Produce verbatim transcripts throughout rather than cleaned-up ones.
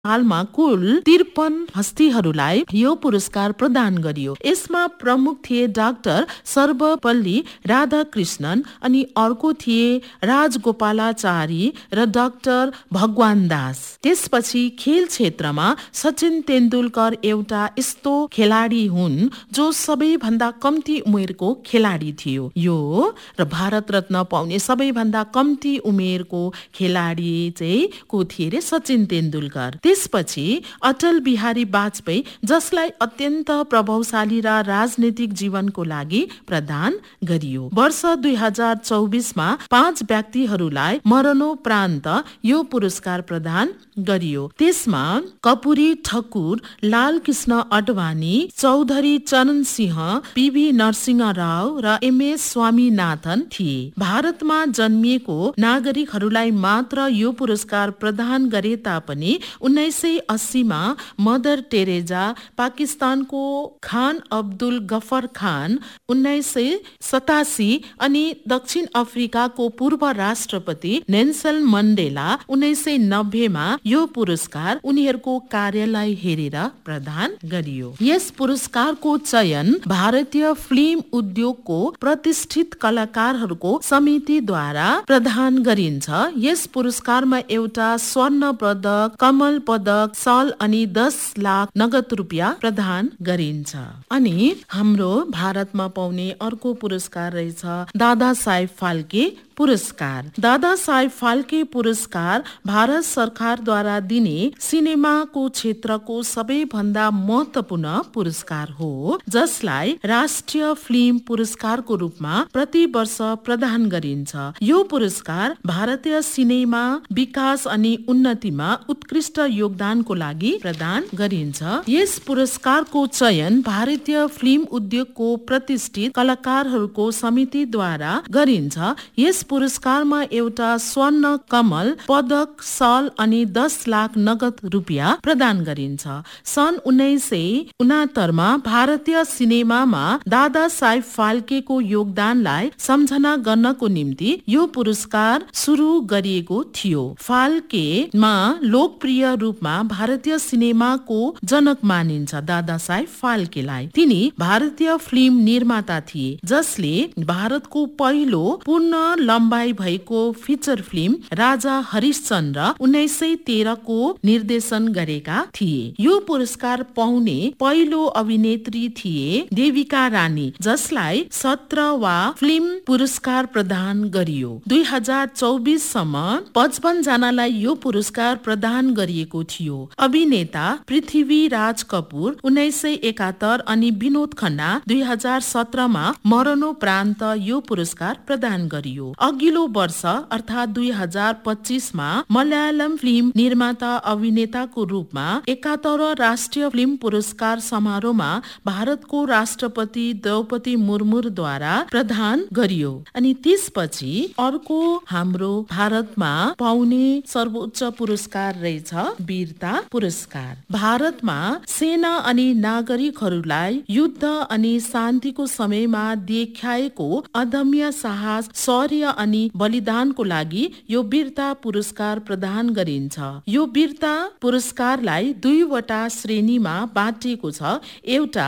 हालमा कुल त्रिपन हस्तीहरूलाई यो पुरस्कार प्रदान गरियो। यसमा प्रमुख थिए डाक्टर सर्वपल्ली राधाकृष्णन अनि अर्को थिए राजगोपालाचारी र डाक्टर भगवान दास। त्यसपछि खेल क्षेत्रमा सचिन तेन्दुलकर एउटा यस्तो खेलाडी हुन् जो सबैभन्दा कम्ती उमेरको खेलाडी थियो। यो र भारत रत्न पाउने सबैभन्दा कम्ती उमेरको खेलाडी चाहिँ को थिए रे सचिन तेन्दुलकर। त्यसपछि अटल बिहारी वाजपेयी, जसलाई अत्यन्त प्रभावशाली र राजनीतिक जीवनको लागि प्रदान गरियो। वर्ष दुई हजार चौबिसमा पाँच व्यक्तिहरूलाई मरणोपरान्त यो पुरस्कार प्रदान गरियो। त्यसमा कपुरी ठकुर, लालकृष्ण अडवाणी, चौधरी चरण सिंह, पीभी नरसिंह राव र एमएस स्वामीनाथन थिए। भारतमा जन्मिएको नागरिकहरूलाई मात्र यो पुरस्कार प्रदान गरे तापनि उन्नाइस सय अस्सीमा मदर टेरेजा, पाकिस्तानको खान अब्दुल गफर खान उन्नाइस सय सतासी अनि दक्षिण अफ्रिकाको पूर्व राष्ट्रपति नेल्सन मण्डेला उन्नाइस सय नब्बेमा यो पुरस्कार उनीहरूको कार्यलाई हेरेर प्रदान गरियो। यस पुरस्कारको चयन भारतीय फिल्म उद्योगको प्रतिष्ठित कलाकारहरूको समितिद्वारा प्रदान गरिन्छ। यस पुरस्कारमा एउटा स्वर्ण पदक, कमल पदक, सल अनि दस लाख नगद रुपियाँ प्रदान गरिन्छ। अनि हाम्रो भारतमा पाउने अर्को पुरस्कार रहेछ दादा साहेब फाल्के पुरस्कार। दादा साहेब फाल्के पुरस्कार भारत सरकारद्वारा दिने सिनेमाको क्षेत्रको सबैभन्दा महत्त्वपूर्ण पुरस्कार हो, जसलाई राष्ट्रिय फिल्म पुरस्कारको रूपमा प्रति वर्ष प्रदान गरिन्छ। यो पुरस्कार भारतीय सिनेमा विकास अनि उन्नतिमा उत्कृष्ट योगदानको लागि प्रदान गरिन्छ। यस पुरस्कारको चयन भारतीय फिल्म उद्योगको प्रतिष्ठित कलाकारहरूको समितिद्वारा गरिन्छ। यस पुरस्कारमा एउटा स्वर्ण कमल पदक, सल अनि दस लाख नगद रुपियाँ प्रदान गरिन्छ। सन् उन्नाइस सय उनात्तरमा भारतीय सिनेमामा दादा साहेब फाल्केको योगदानलाई सम्झना गर्नको निम्ति यो पुरस्कार सुरु गरिएको थियो। फाल्केमा लोकप्रिय रूपमा भारतीय सिनेमाको जनक मानिन्छ दादा साहेब फाल्केलाई। तिनी भारतीय फिल्म निर्माता थिए जसले भारतको पहिलो पूर्ण लम्बाई भएको फिचर फिल्म राजा हरिश्चन्द्र उन्नाइस सय तेह्रको निर्देशन गरेका थिए। यो पुरस्कार पाउने पहिलो अभिनेत्री थिए देविका रानी, जसलाई सत्रवा फिल्म पुरस्कार प्रदान गरियो। दुई हजार चौबिससम्म पचपन्न जनालाई यो पुरस्कार प्रदान गरिएको थियो। अभिनेता पृथ्वीराज कपूर उन्नाइस सय एकात्तर अनि विनोद खन्ना दुई हजार सत्रमा मरणोपरान्त यो पुरस्कार प्रदान गरियो। अघिल्लो वर्ष अर्थात् दुई हजार पच्चीसमा मलयालम फिल्म निर्माता अभिनेताको रूपमा एकात्तरौं राष्ट्रिय फिल्म पुरस्कार समारोहमा भारतको राष्ट्रपति द्रौपदी मुर्मुद्वारा प्रदान गरियो। अनि त्यसपछि अर्को हाम्रो भारतमा पाउने सर्वोच्च पुरस्कार रहेछ वीरता पुरस्कार। भारतमा सेना अनि नागरिकहरूलाई युद्ध अनि शान्तिको समयमा देखाएको अदम्य साहस, शौर्य अनि बलिदानको लागि यो वीरता पुरस्कार प्रदान गरिन्छ। यो वीरता पुरस्कारलाई दुईवटा श्रेणीमा बाँडिएको छ, एउटा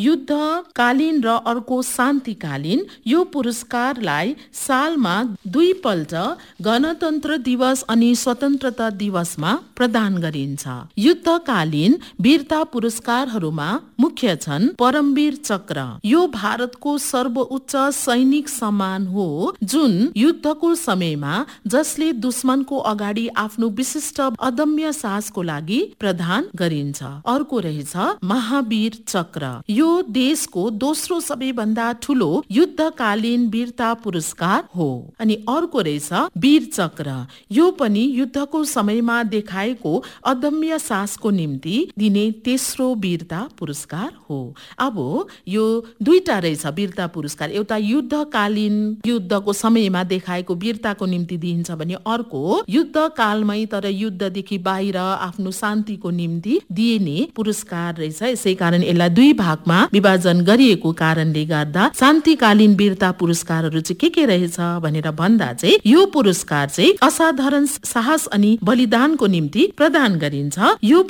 युद्धकालीन र अर्को शान्तिकालीन। यो पुरस्कारलाई सालमा दुई पल्ट गणतन्त्र दिवस अनि स्वतन्त्रता दिवसमा प्रदान गरिन्छ। युद्धकालीन वीरता पुरस्कारहरूमा मुख्य छन् परमवीर चक्र। यो भारतको सर्वोच्च सैनिक सम्मान हो जुन युद्धको समयमा जसले दुश्मनको अगाडि आफ्नो विशिष्ट अदम्य साहसको लागि प्रदान गरिन्छ। अर्को रहेछ महावीर चक्र। यो देशको दोस्रो सबैभन्दा ठुलो युद्धकालीन वीरता पुरस्कार हो। अनि अर्को रहेछ वीर चक्र। यो पनि युद्धको समयमा देखाएको अदम्य साहसको निम्ति दिने तेस्रो वीरता पुरस्कार हो। अब यो दुईटा रहेछ वीरता पुरस्कार, एउटा युद्धकालीन युद्धको समयमा देखाएको वीरताको निम्ति दिइन्छ भने अर्को युद्ध कालमै तर युद्धदेखि बाहिर आफ्नो शान्तिको निम्ति दिइने पुरस्कार रहेछ। यसै कारण यसलाई दुई भागमा विभाजन गरिएको कारणले गर्दा शान्तिकालीन वीरता पुरस्कारहरू चाहिँ के के रहेछ भनेर भन्दा चाहिँ यो पुरस्कार चाहिँ असाधारण साहस अनि बलिदानको निम्ति प्रदान गरिन्छ। यो